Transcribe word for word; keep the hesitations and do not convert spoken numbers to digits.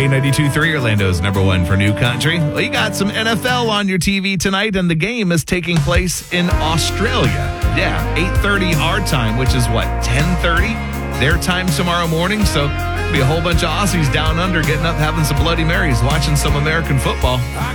K ninety-two point three, Orlando's number one for new country. Well, you got some N F L on your T V tonight, and the game is taking place in Australia. Yeah, eight thirty our time, which is what, ten thirty their time tomorrow morning. So be a whole bunch of Aussies down under getting up, having some Bloody Marys, watching some American football.